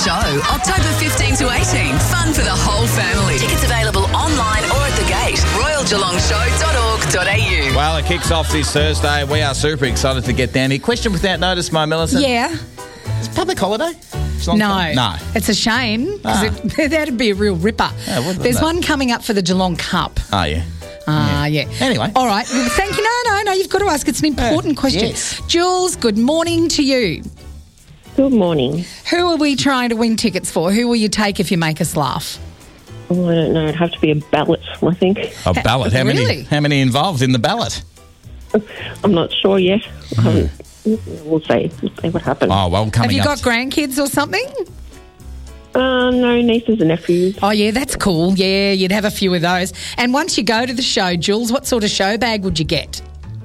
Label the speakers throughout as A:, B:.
A: Show, October 15 to 18. Fun for the whole family. Tickets available online or at the gate. RoyalGeelongShow.org.au.
B: Well, it kicks off this Thursday. We are super excited to get down here. Question without notice, my Millicent.
C: Yeah.
B: It's public holiday?
C: No. It's a shame because that'd be a real ripper.
B: Yeah, wouldn't
C: There's
B: it?
C: one coming up for the Geelong Cup.
B: Oh, yeah.
C: Yeah.
B: Anyway.
C: All right. Well, thank you. No, you've got to ask. It's an important question.
B: yes.
C: Jules, good morning to you.
D: Good morning.
C: Who are we trying to win tickets for? Who will you take if you make us laugh?
D: Oh, I don't know. It'd have to be a ballot, I think.
B: A ballot. How
C: Really?
B: many involved in the ballot?
D: I'm not sure yet. We'll see. We'll see what happens.
B: Oh, well, coming
C: Have you
B: up.
C: got grandkids or something?
D: No, nieces and nephews.
C: Oh, yeah, that's cool. Yeah, you'd have a few of those. And once you go to the show, Jules, what sort of show bag would you get?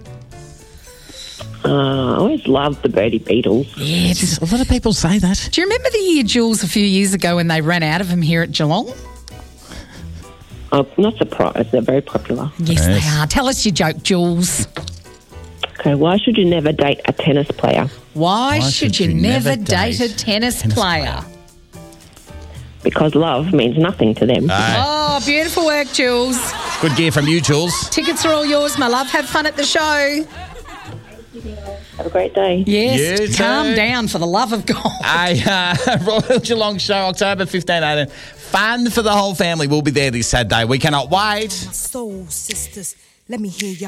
D: I always loved the Birdie Beatles.
C: Yeah,
B: A lot of people say that.
C: do you remember the year, Jules, a few years ago when they ran out of them here at Geelong?
D: I'm not surprised. They're very popular.
C: Yes,
B: Yes.
C: they are. Tell us your joke, Jules.
D: Okay, why should you never date a tennis player?
C: Why should you never date a tennis player?
D: Because love means nothing to them.
C: Oh, beautiful work, Jules.
B: Good gear from you, Jules.
C: Tickets are all yours, my love. Have fun at the show.
D: Have a great day.
C: Yes,
B: You too.
C: calm down for the love of God.
B: Royal Geelong Show, October 15, 18. Fun for the whole family. We'll be there this Saturday. We cannot wait.
E: Soul sisters, let me hear y'all.